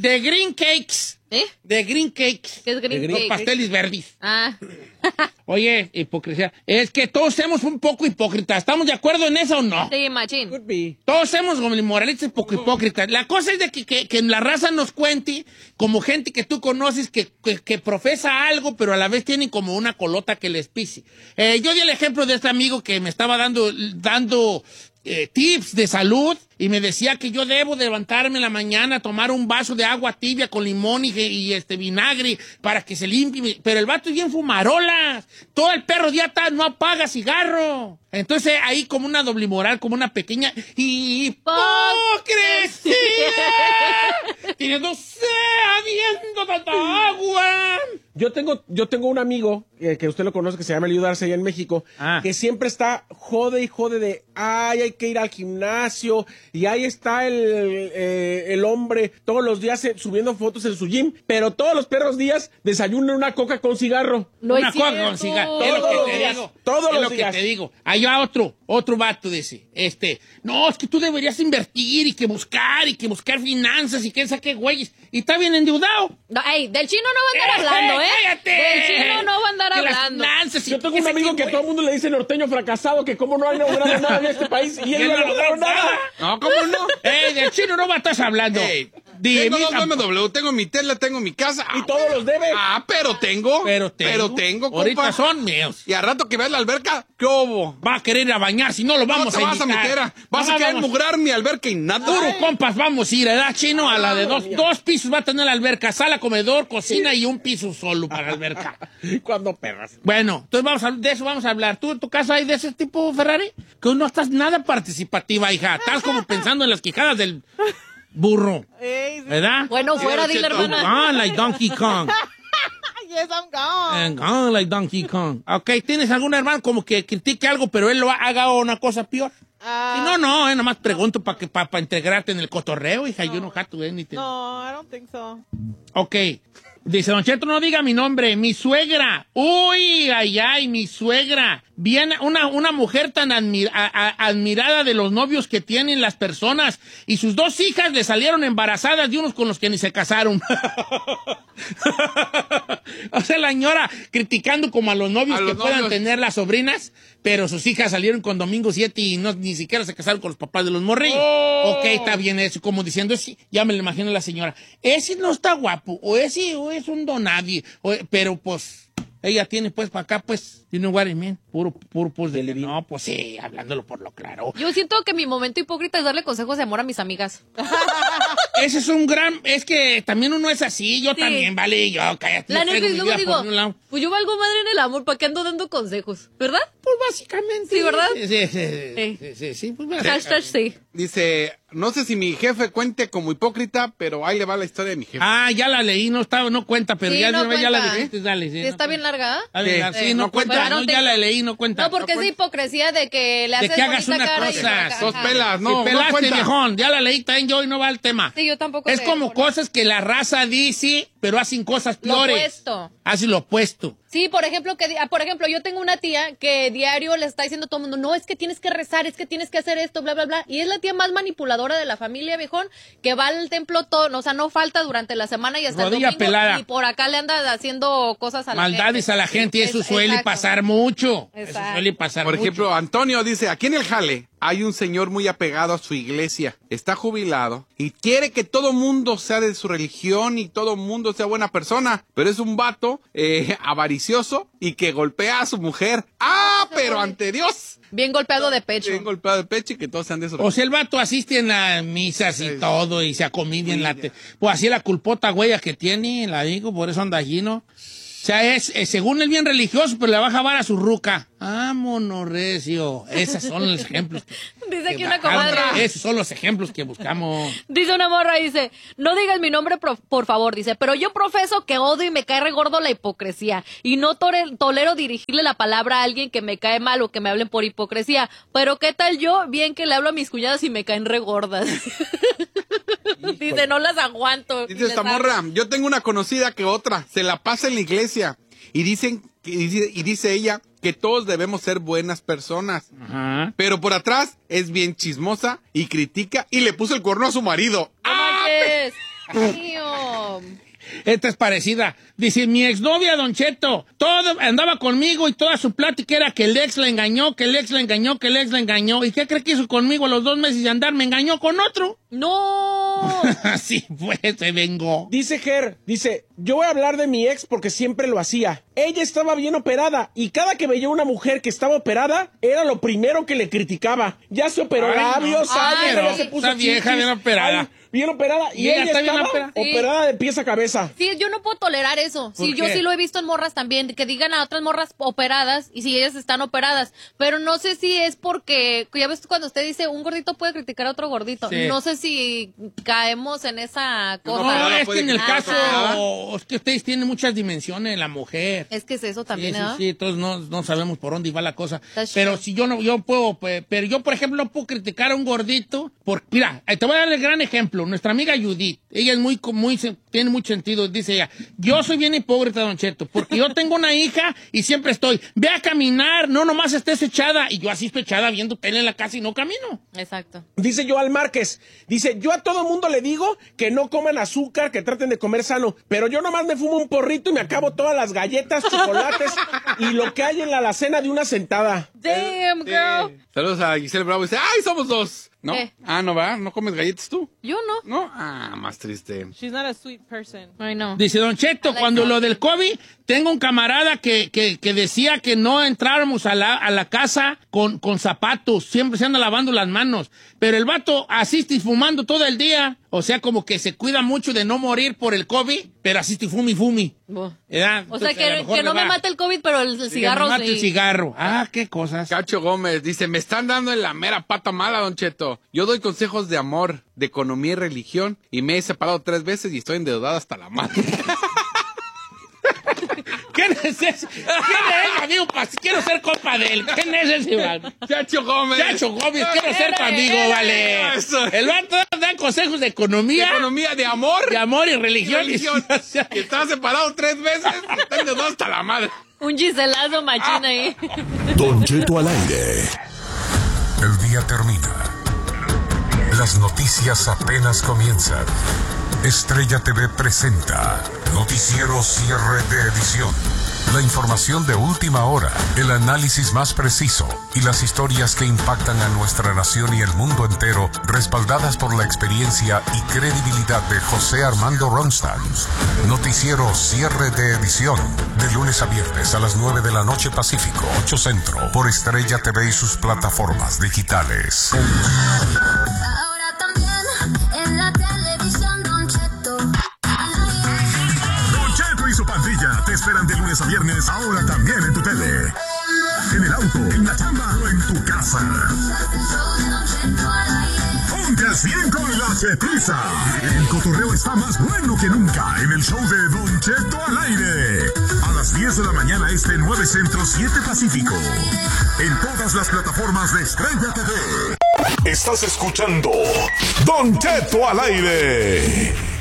de green cakes. De green cakes. ¿Qué es green cake? Los pasteles verdes. Ah. Oye, hipocresía. Es que todos somos un poco hipócritas. ¿Estamos de acuerdo en eso o no? Sí, machín. Could be. Todos somos como moralistas poco hipócritas. La cosa es de que la raza nos cuente, como gente que tú conoces, que profesa algo, pero a la vez tienen como una colota que les pise. Yo di el ejemplo de este amigo que me estaba dando tips de salud y me decía que yo debo de levantarme en la mañana, tomar un vaso de agua tibia con limón y vinagre para que se limpie. Pero el vato es bien fumarolas. Todo el perro día no apaga cigarro. Entonces ahí como una doble moral, como una pequeña hipocresía. Teniéndose habiendo tanta agua. Yo tengo un amigo que usted lo conoce, que se llama Elio Darce allá en México, que siempre está jode y jode de, hay que ir al gimnasio, y ahí está el hombre todos los días subiendo fotos en su gym, pero todos los perros días desayunan una coca con cigarro. No una es coca cierto. con cigarro. Todos Es lo que los te días. digo. Todos es los lo días. que te digo. Hay otro vato dice, no, es que tú deberías invertir y que buscar finanzas y que saque güeyes. Y está bien endeudado. No, ey, del chino no va a andar hablando, ¿eh? ¡Cállate! Del chino no va a andar De las hablando. finanzas y Yo tengo que un amigo saque que todo el mundo le dice norteño fracasado, que cómo no ha logrado nada en este país, y él no ha logrado nada. No, ¿cómo no? Del chino no va a estar hablando. Ey, Dime, tengo 2 BMW, tengo mi Tesla, tengo mi casa. Y todos los debe. Pero tengo. Pero tengo, compa. ahorita son míos. Y al rato que veas la alberca, ¿qué hubo? Va a querer ir a bañar, si no lo vamos No te a vas a invitar. meter vas a querer mugrar mi alberca y nada. Puro compas, vamos a ir, ¿verdad, chino? A la de dos pisos va a tener la alberca, sala, comedor, cocina y un piso solo para la alberca. Cuando perras. Bueno, entonces de eso vamos a hablar. ¿Tú en tu casa hay de ese tipo, Ferrari? Que no estás nada participativa, hija. Estás como pensando en las quijadas del burro, ¿verdad? Bueno, fuera, dile, hermana. Gone like Donkey Kong. Yes, I'm gone. And gone like Donkey Kong. Ok, ¿tienes algún hermano como que critique algo, pero él lo haga una cosa peor? Y no, nada más pregunto para integrarte en el cotorreo, hija. Yo no have to do anything. No, I don't think so. Ok. Dice, Don Cheto, no diga mi nombre. Mi suegra. Uy, ay, mi suegra. Bien, una mujer tan admirada de los novios que tienen las personas. Y sus 2 hijas le salieron embarazadas de unos con los que ni se casaron. O sea, la señora criticando como a los novios que puedan tener las sobrinas, pero sus hijas salieron con Domingo 7 y ni siquiera se casaron con los papás de los morrillos. Ok, está bien eso, como diciendo, sí, ya me lo imagino a la señora. Ese no está guapo, o ese es un donadie, pero pues... Ella tiene, pues, para acá, pues, you know what I mean? Puro, pues, no, pues, sí, hablándolo por lo claro. Yo siento que mi momento hipócrita es darle consejos de amor a mis amigas. Ese es es que también uno es así, yo también, vale, yo, cállate. La yo neta, traigo y mi luego vida por un digo, lado. pues yo valgo madre en el amor, ¿para qué ando dando consejos? ¿Verdad? Pues, básicamente. Sí, ¿verdad? Sí, pues, Hashtag sí. Dice, no sé si mi jefe cuente como hipócrita, pero ahí le va la historia de mi jefe. Ah, ya la leí, no cuenta, pero Sí, ya, no ya la cuenta. dijiste, dale. Sí, Sí, está bien larga, ¿eh? Sí, no cuenta, Pero no, no ya tengo- la leí, no cuenta. No, porque es de hipocresía de que le De haces que hagas bonita una cara cosa, y por acá, sos ajá. pelas, no, Si pelaste, cuenta. viejón, ya la leí también yo y no va el tema. Sí, yo tampoco Es sé, como por- cosas que la raza dice, pero hacen cosas Lo peores. opuesto. Hace lo opuesto. Sí, por ejemplo, yo tengo una tía que diario le está diciendo a todo el mundo, no, es que tienes que rezar, es que tienes que hacer esto, bla, bla, bla. Y es la tía más manipuladora de la familia, viejón, que va al templo todo, o sea, no falta durante la semana y hasta Rodilla el domingo. pelada. Y por acá le anda haciendo cosas a la Maldades gente. a la gente, y eso suele Exacto. pasar mucho. Exacto. Eso suele pasar Por mucho. ejemplo, Antonio dice, aquí en el jale hay un señor muy apegado a su iglesia, está jubilado y quiere que todo mundo sea de su religión y todo mundo sea buena persona, pero es un vato avaricioso y que golpea a su mujer. Pero ante Dios. Bien golpeado de pecho. Bien golpeado de pecho y que todos sean de su O religión. sea, el vato asiste en las misas y todo, y se acomidia en la... Pues así la culpota huella que tiene, la digo, por eso anda allí, ¿no? O sea, es según él bien religioso, pero le va a jabar a su ruca. Vámonos, recio. Esos son los ejemplos. Dice aquí una comadre. Esos son los ejemplos que buscamos. Dice una morra, dice, no digas mi nombre, por favor, dice, pero yo profeso que odio y me cae regordo la hipocresía. Y no tolero dirigirle la palabra a alguien que me cae mal o que me hablen por hipocresía. Pero ¿qué tal yo? Bien que le hablo a mis cuñadas y me caen regordas. Dice, no las aguanto. Dice esta morra, yo tengo una conocida que otra, se la pasa en la iglesia y dice ella que todos debemos ser buenas personas. Ajá. Pero por atrás es bien chismosa y critica y le puso el cuerno a su marido. No manches. Esta es parecida. Dice, mi exnovia, Don Cheto, todo andaba conmigo y toda su plática era que el ex la engañó, que el ex la engañó, que el ex la engañó. ¿Y qué cree que hizo conmigo a los 2 meses de andar? Me engañó con otro. ¡No! Sí, pues, se vengó. Dice Ger, yo voy a hablar de mi ex porque siempre lo hacía. Ella estaba bien operada y cada que veía una mujer que estaba operada, era lo primero que le criticaba. Ya se operó labios, ya se puso esa vieja bien operada. Bien operada. Y ella estaba operada de pies a cabeza. Sí, yo no puedo tolerar eso. Sí, yo sí lo he visto en morras también, que digan a otras morras operadas y si ellas están operadas. Pero no sé si es porque, ya ves cuando usted dice, un gordito puede criticar a otro gordito. Sí. No sé si caemos en esa cosa. No, es que en el caso, es que ustedes tienen muchas dimensiones, la mujer. Es que es eso también, ¿no? Sí, entonces no sabemos por dónde va la cosa. Pero si yo puedo, pero yo, por ejemplo, no puedo criticar a un gordito. Mira, te voy a dar el gran ejemplo. Nuestra amiga Judith, ella es tiene mucho sentido, dice ella, yo soy bien hipócrita, Don Cheto, porque yo tengo una hija y siempre estoy, ve a caminar, no nomás estés echada, y yo así estoy echada viendo tele en la casa y no camino. Exacto. Dice Joal Márquez, yo a todo mundo le digo que no coman azúcar, que traten de comer sano, pero yo nomás me fumo un porrito y me acabo todas las galletas, chocolates y lo que hay en la alacena de una sentada. Damn, girl. Saludos a Giselle Bravo, dice, ¡ay, somos 2! ¿No? ¿No va? ¿No comes galletas tú? Yo no. ¿No? Más triste. She's not a sweet person. Ay, no. Dice Don Cheto, cuando lo del COVID, tengo un camarada que decía que no entráramos a la casa con zapatos, siempre se anda lavando las manos, pero el vato asiste fumando todo el día, o sea, como que se cuida mucho de no morir por el COVID, pero asiste fumi. O sea, que no me mate el COVID, pero el cigarro sí. Me mate el cigarro. Qué cosas. Cacho Gómez dice, me están dando en la mera pata mala, Don Cheto. Yo doy consejos de amor, de economía y religión, y me he separado 3 veces y estoy endeudada hasta la madre. ¿Quién es ese? ¿Quién es, amigo? Quiero ser compa de él. ¿Quién es ese, Iván? Chacho Gómez, quiero ser tu amigo, vale. Eso. El vato da consejos de economía. De economía, de amor. De amor y religión. Y estaba separado 3 veces y está endeudado hasta la madre. Un giselazo machín ahí. Don Cheto al aire. El día termina. Las noticias apenas comienzan. Estrella TV presenta Noticiero Cierre de Edición. La información de última hora, el análisis más preciso y las historias que impactan a nuestra nación y el mundo entero, respaldadas por la experiencia y credibilidad de José Armando Ronstadt. Noticiero Cierre de Edición, de lunes a viernes a las 9 de la noche Pacífico, 8 Centro, por Estrella TV y sus plataformas digitales. Ahora también en la televisión, Don Cheto. Don Cheto y su pandilla te esperan de lunes a viernes, ahora también en tu tele. En el auto, en la chamba o en tu casa. Ponte al 100 con la chetiza. El cotorreo está más bueno que nunca en el show de Don Cheto al aire. A las 10 de la mañana 9 Centro, 7 Pacífico. En todas las plataformas de Estrella TV. Estás escuchando Don Cheto al aire.